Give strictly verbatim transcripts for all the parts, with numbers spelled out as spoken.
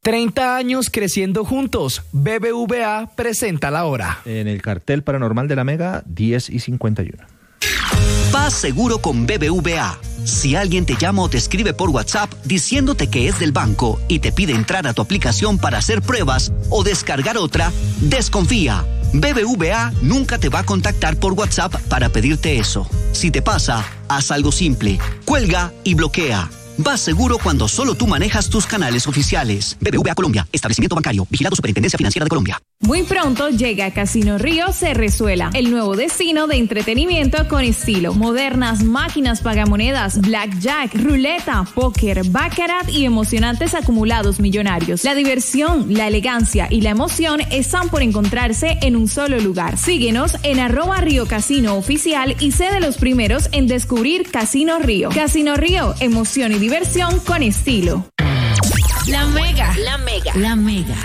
treinta años creciendo juntos. B B V A presenta la hora. En el cartel paranormal de la Mega, diez y cincuenta y uno. Paz seguro con B B V A. Si alguien te llama o te escribe por WhatsApp diciéndote que es del banco y te pide entrar a tu aplicación para hacer pruebas o descargar otra, desconfía. B B V A nunca te va a contactar por WhatsApp para pedirte eso. Si te pasa, haz algo simple. Cuelga y bloquea. Vas seguro cuando solo tú manejas tus canales oficiales. B B V A Colombia, establecimiento bancario, vigilado Superintendencia Financiera de Colombia. Muy pronto llega Casino Río Cerrezuela, el nuevo destino de entretenimiento con estilo. Modernas máquinas pagamonedas, blackjack, ruleta, póker, baccarat y emocionantes acumulados millonarios. La diversión, la elegancia y la emoción están por encontrarse en un solo lugar. Síguenos en arroba Río Casino Oficial y sé de los primeros en descubrir Casino Río. Casino Río, emoción y diversión con estilo. La Mega, la Mega, la Mega.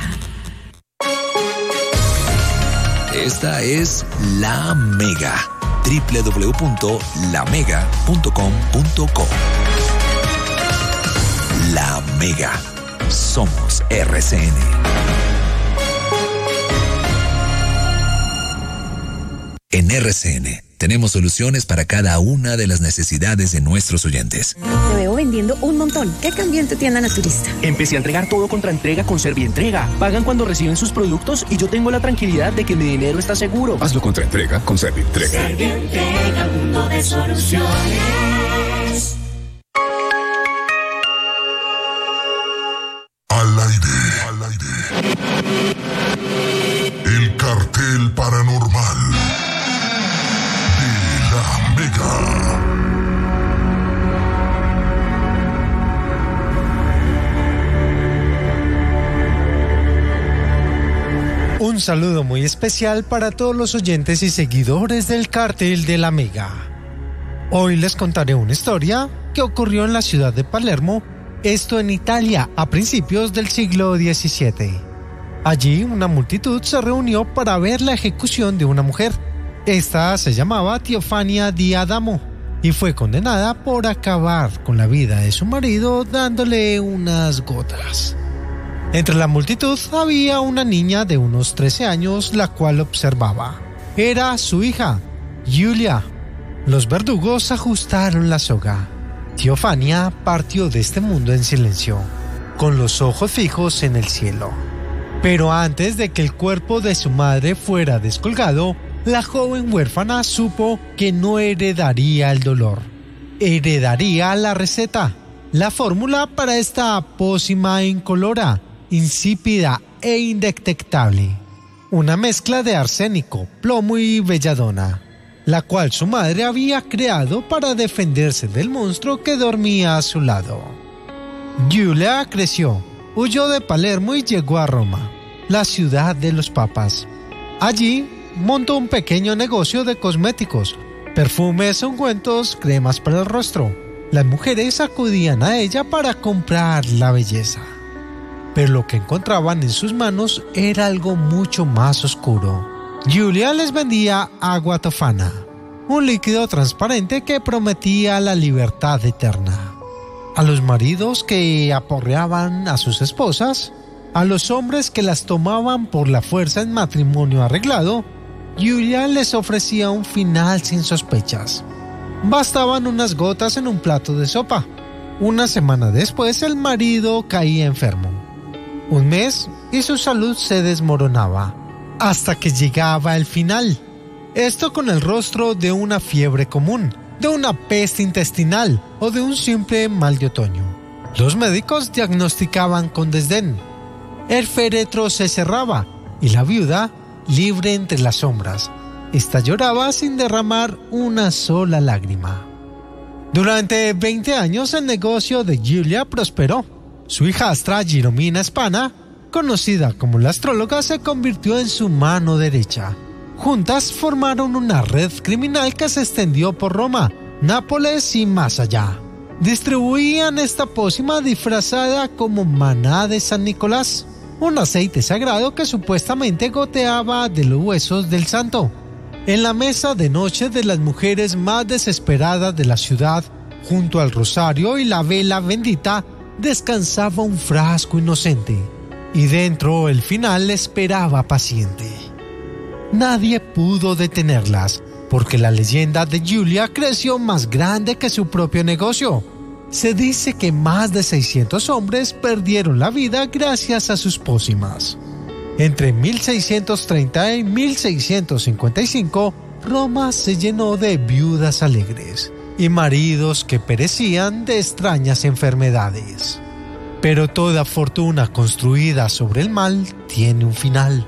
Esta es La Mega. doble u doble u doble u punto la mega punto com punto co. La Mega. Somos R C N. En R C N tenemos soluciones para cada una de las necesidades de nuestros oyentes. Te veo vendiendo un montón. ¿Qué cambió en tu tienda naturista? Empecé a entregar todo contra entrega con Servientrega. Pagan cuando reciben sus productos y yo tengo la tranquilidad de que mi dinero está seguro. Hazlo contra entrega con Servientrega. Servientrega, mundo de soluciones. Al aire, al aire. El cartel paranormal. Un saludo muy especial para todos los oyentes y seguidores del cartel de la Mega. Hoy les contaré una historia que ocurrió en la ciudad de Palermo, esto en Italia, a principios del siglo diecisiete. Allí una multitud se reunió para ver la ejecución de una mujer. Esta se llamaba Teofania di Adamo y fue condenada por acabar con la vida de su marido dándole unas gotas. Entre la multitud había una niña de unos trece años, la cual observaba. Era su hija, Giulia. Los verdugos ajustaron la soga. Teofania partió de este mundo en silencio, con los ojos fijos en el cielo. Pero antes de que el cuerpo de su madre fuera descolgado, la joven huérfana supo que no heredaría el dolor. Heredaría la receta, la fórmula para esta pócima incolora, insípida e indetectable. Una mezcla de arsénico, plomo y belladona, la cual su madre había creado para defenderse del monstruo que dormía a su lado. Giulia creció, huyó de Palermo y llegó a Roma, la ciudad de los papas. Allí montó un pequeño negocio de cosméticos, perfumes, ungüentos, cremas para el rostro. Las mujeres acudían a ella para comprar la belleza. Pero lo que encontraban en sus manos era algo mucho más oscuro. Giulia les vendía agua tofana, un líquido transparente que prometía la libertad eterna. A los maridos que aporreaban a sus esposas, a los hombres que las tomaban por la fuerza en matrimonio arreglado, Giulia les ofrecía un final sin sospechas. Bastaban unas gotas en un plato de sopa. Una semana después el marido caía enfermo. Un mes y su salud se desmoronaba, hasta que llegaba el final. Esto con el rostro de una fiebre común, de una peste intestinal o de un simple mal de otoño. Los médicos diagnosticaban con desdén. El féretro se cerraba y la viuda, libre entre las sombras, esta lloraba sin derramar una sola lágrima. Durante veinte años el negocio de Giulia prosperó. Su hijastra Giromina Spana, conocida como la astróloga, se convirtió en su mano derecha. Juntas formaron una red criminal que se extendió por Roma, Nápoles y más allá. Distribuían esta pócima disfrazada como maná de San Nicolás, un aceite sagrado que supuestamente goteaba de los huesos del santo. En la mesa de noche de las mujeres más desesperadas de la ciudad, junto al rosario y la vela bendita, descansaba un frasco inocente, y dentro el final esperaba paciente. Nadie pudo detenerlas, porque la leyenda de Julia creció más grande que su propio negocio. Se dice que más de seiscientos hombres perdieron la vida gracias a sus pócimas. Entre mil seiscientos treinta y mil seiscientos cincuenta y cinco, Roma se llenó de viudas alegres y maridos que perecían de extrañas enfermedades. Pero toda fortuna construida sobre el mal tiene un final.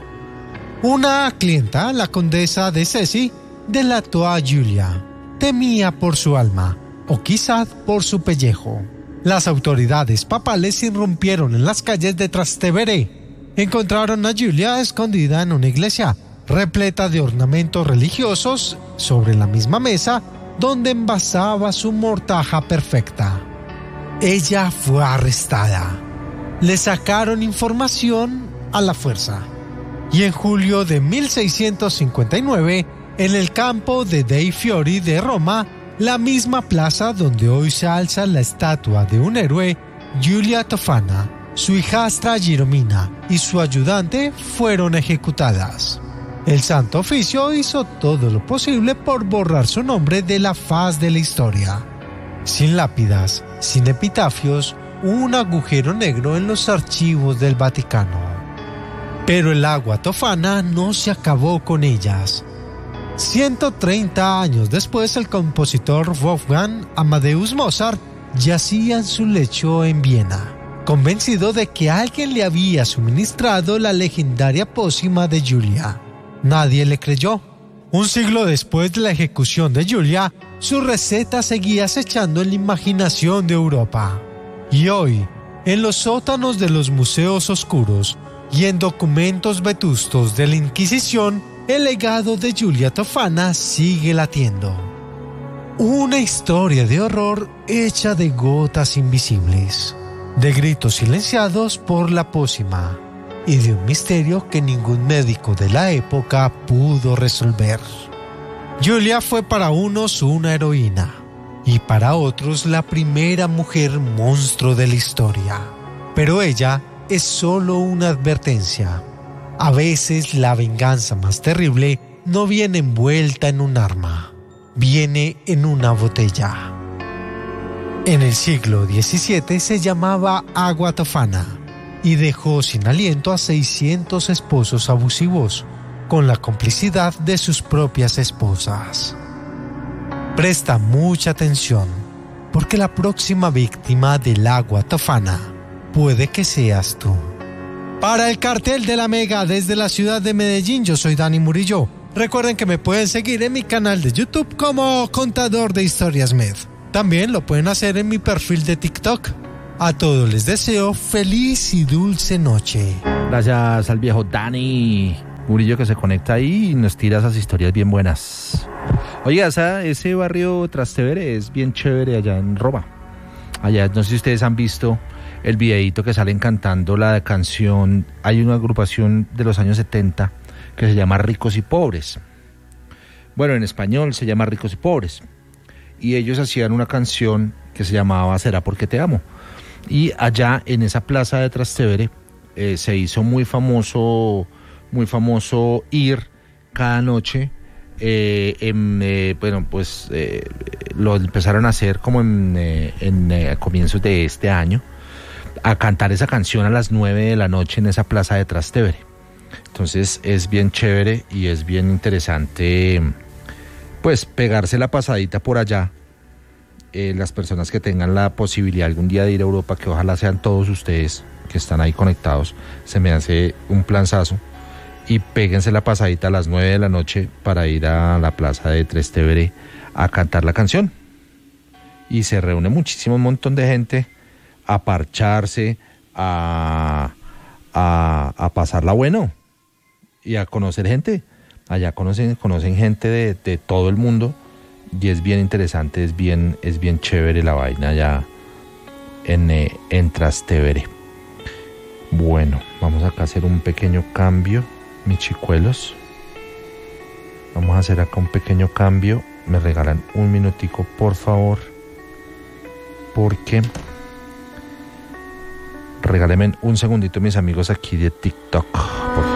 Una clienta, la condesa de Ceci, delató a Julia. Temía por su alma, o quizá por su pellejo. Las autoridades papales irrumpieron en las calles de Trastevere. Encontraron a Julia escondida en una iglesia, repleta de ornamentos religiosos, sobre la misma mesa donde envasaba su mortaja perfecta. Ella fue arrestada. Le sacaron información a la fuerza. Y en julio de mil seiscientos cincuenta y nueve, en el campo de Dei Fiori de Roma, la misma plaza donde hoy se alza la estatua de un héroe, Giulia Tofana, su hijastra Giromina y su ayudante fueron ejecutadas. El Santo Oficio hizo todo lo posible por borrar su nombre de la faz de la historia. Sin lápidas, sin epitafios, un agujero negro en los archivos del Vaticano. Pero el agua Tofana no se acabó con ellas. ciento treinta años después, el compositor Wolfgang Amadeus Mozart yacía en su lecho en Viena, convencido de que alguien le había suministrado la legendaria pócima de Julia. Nadie le creyó. Un siglo después de la ejecución de Julia, su receta seguía acechando en la imaginación de Europa. Y hoy, en los sótanos de los museos oscuros y en documentos vetustos de la Inquisición, el legado de Giulia Tofana sigue latiendo. Una historia de horror hecha de gotas invisibles, de gritos silenciados por la pócima y de un misterio que ningún médico de la época pudo resolver. Giulia fue para unos una heroína y para otros la primera mujer monstruo de la historia. Pero ella es solo una advertencia. A veces la venganza más terrible no viene envuelta en un arma, viene en una botella. En el siglo diecisiete se llamaba agua Tofana y dejó sin aliento a seiscientos esposos abusivos, con la complicidad de sus propias esposas. Presta mucha atención, porque la próxima víctima del agua Tofana puede que seas tú. Para el Cartel de la Mega desde la ciudad de Medellín, yo soy Dani Murillo. Recuerden que me pueden seguir en mi canal de YouTube como Contador de Historias Med. También lo pueden hacer en mi perfil de TikTok. A todos les deseo feliz y dulce noche. Gracias al viejo Dani Murillo que se conecta ahí y nos tira esas historias bien buenas. Oiga, esa, ese barrio Trastevere es bien chévere allá en Roma. Allá, no sé si ustedes han visto el videíto que salen cantando la canción. Hay una agrupación de los años setenta que se llama Ricos y Pobres. Bueno, en español se llama Ricos y Pobres. Y ellos hacían una canción que se llamaba Será porque te amo. Y allá en esa plaza de Trastevere eh, se hizo muy famoso, muy famoso ir cada noche. Eh, en, eh, bueno, pues eh, lo empezaron a hacer como en, eh, en eh, comienzos de este año, a cantar esa canción a las nueve de la noche en esa plaza de Trastevere. Entonces es bien chévere y es bien interesante, pues, pegarse la pasadita por allá. Eh, las personas que tengan la posibilidad algún día de ir a Europa, que ojalá sean todos ustedes que están ahí conectados, se me hace un planzazo. Y péguense la pasadita a las nueve de la noche para ir a la plaza de Trastevere a cantar la canción. Y se reúne muchísimo, un montón de gente a parcharse, a, a, a pasarla bueno y a conocer gente. Allá conocen, conocen gente de, de todo el mundo y es bien interesante, es bien, es bien chévere la vaina allá en, eh, en Trastevere. Bueno, vamos acá a hacer un pequeño cambio, mis chicuelos. Vamos a hacer acá un pequeño cambio. Me regalan un minutico, por favor, porque Regálenme un segundito, mis amigos aquí de TikTok.